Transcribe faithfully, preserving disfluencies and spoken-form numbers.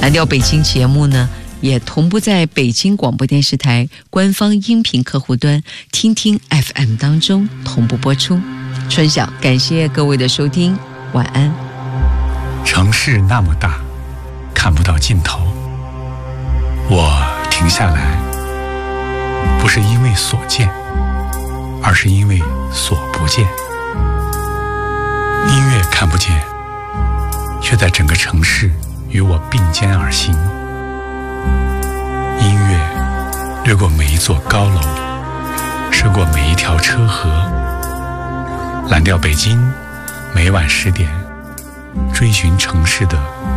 蓝调北京节目呢，也同步在北京广播电视台官方音频客户端听听 F M 当中同步播出。春晓，感谢各位的收听，晚安。 城市那么大，看不到尽头，我停下来，不是因为所见，而是因为所不见。音乐看不见，却在整个城市与我并肩而行。音乐掠过每一座高楼，涉过每一条车河。蓝调北京，每晚十点，追寻城市的